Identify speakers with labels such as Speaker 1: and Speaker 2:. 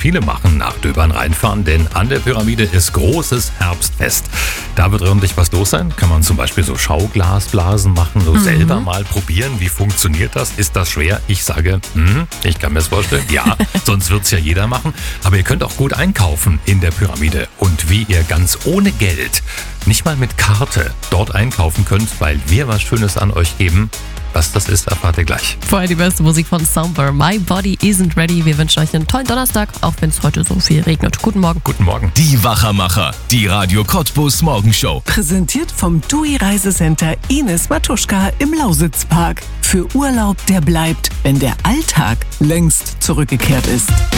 Speaker 1: viele machen, nach Döbern reinfahren, denn an der Pyramide ist großes Herbstfest. Da wird ordentlich was los sein. Kann man zum Beispiel so Schauglasblasen machen, so selber mal probieren. Wie funktioniert das? Ist das schwer? Ich sage, ich kann mir das vorstellen. Ja, sonst wird es ja jeder machen. Aber ihr könnt auch gut einkaufen in der Pyramide. Und wie ihr ganz ohne Geld, nicht mal mit Karte, dort einkaufen könnt, weil wir was Schönes an euch geben. Was das ist, erfahrt ihr gleich.
Speaker 2: Vorher die beste Musik von Soundbar, My Body Isn't Ready. Wir wünschen euch einen tollen Donnerstag, auch wenn es heute so viel regnet. Guten Morgen.
Speaker 1: Guten Morgen.
Speaker 3: Die Wachermacher, die Radio Cottbus Morgenshow.
Speaker 4: Präsentiert vom TUI Reisecenter Ines Matuschka im Lausitzpark. Für Urlaub, der bleibt, wenn der Alltag längst zurückgekehrt ist.